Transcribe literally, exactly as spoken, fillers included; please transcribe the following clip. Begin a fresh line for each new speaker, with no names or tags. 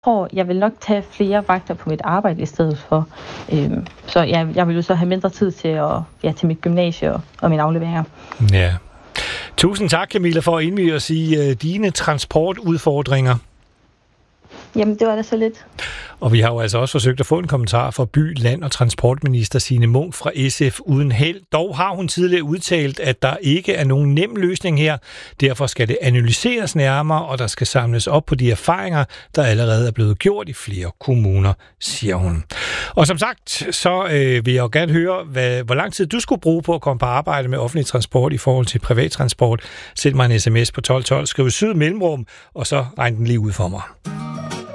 tror, jeg vil nok tage flere vagter på mit arbejde i stedet for. Øhm, så jeg, jeg vil jo så have mindre tid til, at, ja, til mit gymnasie og, og mine afleveringer.
Ja. Tusind tak, Camilla, for at indvige os i uh, dine transportudfordringer.
Jamen, det var da så lidt.
Og vi har jo altså også forsøgt at få en kommentar fra by-, land- og transportminister Signe Munk fra S F uden held. Dog har hun tidligere udtalt, at der ikke er nogen nem løsning her. Derfor skal det analyseres nærmere, og der skal samles op på de erfaringer, der allerede er blevet gjort i flere kommuner, siger hun. Og som sagt, så øh, vil jeg jo gerne høre, hvad, hvor lang tid du skulle bruge på at komme på arbejde med offentlig transport i forhold til privattransport. Send mig en sms på tolv tolv, skriv syd mellemrum, og så regn den lige ud for mig.